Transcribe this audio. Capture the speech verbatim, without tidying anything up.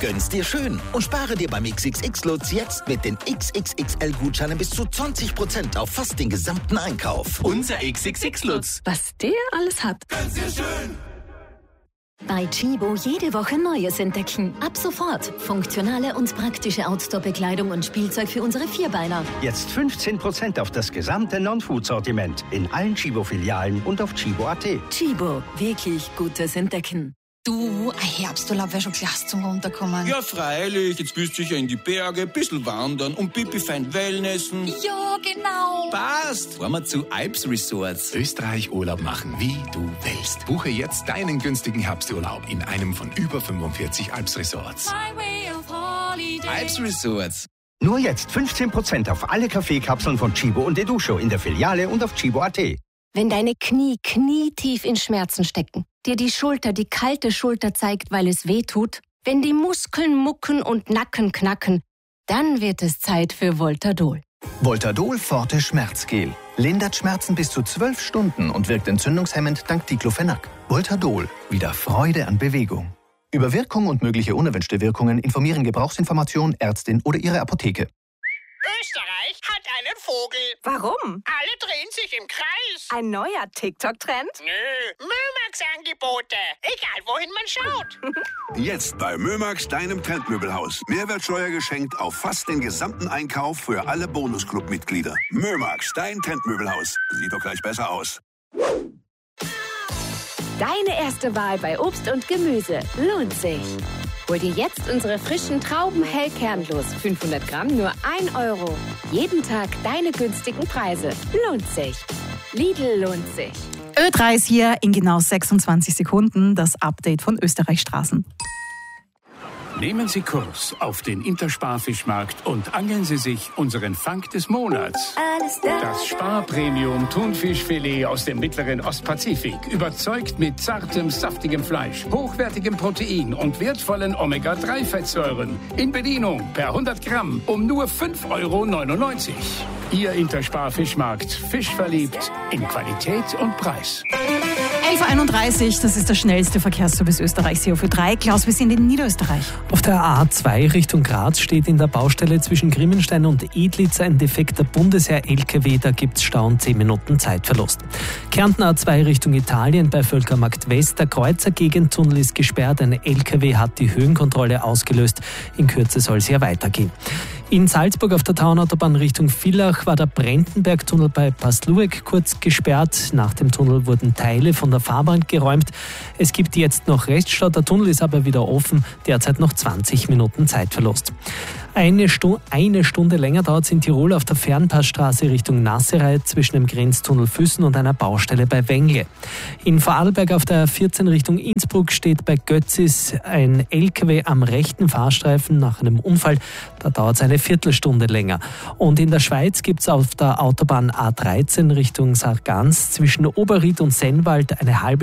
Gönn's dir schön und spare dir beim X X X-Lutz jetzt mit den X X X L-Gutscheinen bis zu zwanzig Prozent auf fast den gesamten Einkauf. Unser X X X-Lutz. Was der alles hat. Gönn's dir schön. Bei Tchibo jede Woche Neues entdecken. Ab sofort funktionale und praktische Outdoor-Bekleidung und Spielzeug für unsere Vierbeiner. Jetzt fünfzehn Prozent auf das gesamte Non-Food-Sortiment in allen Tchibo-Filialen und auf tchibo punkt at. Tchibo, wirklich gutes Entdecken. Du, ein Herbsturlaub wäre schon klasse zum Runterkommen. Ja, freilich. Jetzt bist du sicher in die Berge, ein bisschen wandern und Pipi fein Wellnessen. Ja, genau. Passt. Fahren wir zu Alps Resorts. Österreich Urlaub machen, wie du willst. Buche jetzt deinen günstigen Herbsturlaub in einem von über fünfundvierzig Alps Resorts. Alps Resorts. Nur jetzt fünfzehn Prozent auf alle Kaffeekapseln von Tchibo und Edusho in der Filiale und auf tchibo punkt at. Wenn deine Knie knietief in Schmerzen stecken, dir die Schulter die kalte Schulter zeigt, weil es weh tut, wenn die Muskeln mucken und Nacken knacken, dann wird es Zeit für Voltadol. Voltadol Forte Schmerzgel. Lindert Schmerzen bis zu zwölf Stunden und wirkt entzündungshemmend dank Diclofenac. Voltadol. Wieder Freude an Bewegung. Über Wirkung und mögliche unerwünschte Wirkungen informieren Gebrauchsinformation, Ärztin oder Ihre Apotheke. Österreich hat einen Vogel. Warum? Alle drehen sich im Kreis. Ein neuer TikTok-Trend? Nö, Mömax-Angebote. Egal, wohin man schaut. Jetzt bei Mömax, deinem Trendmöbelhaus. Mehrwertsteuer geschenkt auf fast den gesamten Einkauf für alle Bonusclub-Mitglieder. Mömax, dein Trendmöbelhaus. Sieht doch gleich besser aus. Deine erste Wahl bei Obst und Gemüse lohnt sich. Hol dir jetzt unsere frischen Trauben hell kernlos. fünfhundert Gramm nur ein Euro. Jeden Tag deine günstigen Preise. Lohnt sich. Lidl lohnt sich. Ö drei ist hier in genau sechsundzwanzig Sekunden das Update von Österreichs Straßen. Nehmen Sie Kurs auf den Intersparfischmarkt und angeln Sie sich unseren Fang des Monats. Alles da. Das Spar-Premium Thunfischfilet aus dem mittleren Ostpazifik. Überzeugt mit zartem, saftigem Fleisch, hochwertigem Protein und wertvollen Omega drei Fettsäuren. In Bedienung per hundert Gramm um nur fünf Euro neunundneunzig. Ihr Intersparfischmarkt. Fisch verliebt in Qualität und Preis. elf Uhr einunddreißig, das ist der schnellste Verkehrsservice Österreichs hier auf Ö drei. Klaus, wir sind in Niederösterreich. Auf der A zwei Richtung Graz steht in der Baustelle zwischen Grimmenstein und Edlitz ein defekter Bundesheer-L K W. Da gibt es Stau und zehn Minuten Zeitverlust. Kärnten A zwei Richtung Italien bei Völkermarkt West. Der Kreuzer Gegentunnel ist gesperrt. Ein L K W hat die Höhenkontrolle ausgelöst. In Kürze soll es hier weitergehen. In Salzburg auf der Taunautobahn Richtung Villach war der Brentenbergtunnel bei Paslueck kurz gesperrt. Nach dem Tunnel wurden Teile von der Fahrbahn geräumt. Es gibt jetzt noch Reststau, der Tunnel ist aber wieder offen. Derzeit noch zwanzig Minuten Zeitverlust. Eine, Stu- eine Stunde länger dauert es in Tirol auf der Fernpassstraße Richtung Nasserei zwischen dem Grenztunnel Füssen und einer Baustelle bei Wengle. In Vorarlberg auf der vierzehn Richtung Innsbruck steht bei Götzis ein L K W am rechten Fahrstreifen nach einem Unfall. Da dauert es eine Viertelstunde länger. Und in der Schweiz gibt es auf der Autobahn A dreizehn Richtung Sargans zwischen Oberried und Sennwald eine halbe